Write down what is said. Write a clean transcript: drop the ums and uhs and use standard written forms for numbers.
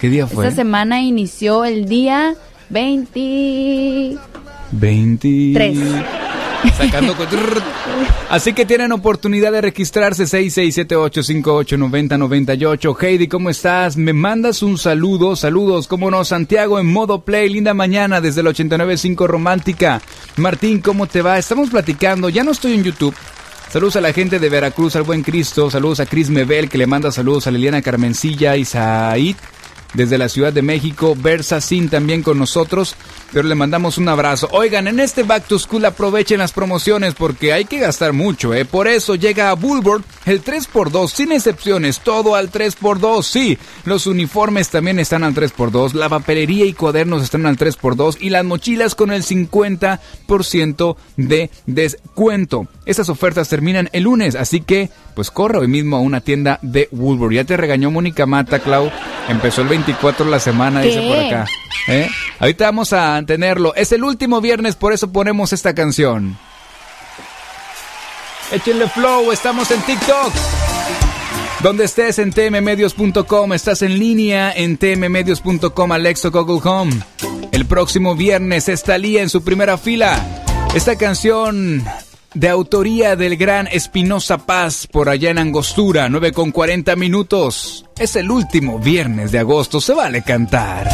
¿Qué día fue? Esta semana inició el día 23. Sacando Así que tienen oportunidad de registrarse. 6678589098. Heidi, ¿cómo estás? Me mandas un saludo. Saludos, cómo no. Santiago en modo play. Linda mañana desde el 89.5 Romántica. Martín, ¿cómo te va? Estamos platicando. Ya no estoy en YouTube. Saludos a la gente de Veracruz, al buen Cristo. Saludos a Cris Mebel, que le manda saludos a Liliana Carmencilla y Said desde la Ciudad de México. Versa Sin también con nosotros, pero le mandamos un abrazo. Oigan, en este Back to School aprovechen las promociones porque hay que gastar mucho, Por eso llega a Woolworth el 3x2, sin excepciones, todo al 3x2. Sí, los uniformes también están al 3x2, la papelería y cuadernos están al 3x2 y las mochilas con el 50% de descuento. Estas ofertas terminan el lunes, así que pues corre hoy mismo a una tienda de Woolworth. Ya te regañó Mónica Mata, Clau. Empezó el 24 la semana, ¿qué? Dice por acá. Ahorita vamos a tenerlo. Es el último viernes, por eso ponemos esta canción. Échenle flow, estamos en TikTok. Donde estés en tmmedios.com, estás en línea en tmmedios.com, Alexa, Google Home. El próximo viernes está Lía en su primera fila. Esta canción de autoría del gran Espinosa Paz, por allá en Angostura, 9:40 minutos. Es el último viernes de agosto, se vale cantar.